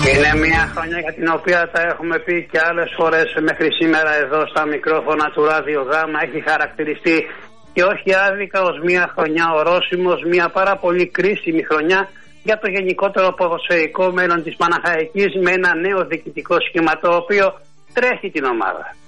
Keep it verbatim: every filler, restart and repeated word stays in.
Είναι μια χρονιά για την οποία τα έχουμε πει και άλλες φορές μέχρι σήμερα εδώ στα μικρόφωνα του Ράδιο Γάμα. Έχει χαρακτηριστεί και όχι άδικα ως μια χρονιά ορόσημος, μια πάρα πολύ κρίσιμη χρονιά για το γενικότερο ποδοσφαιρικό μέλλον της Παναχαϊκής, με ένα νέο διοικητικό σχήμα το οποίο τρέχει την ομάδα.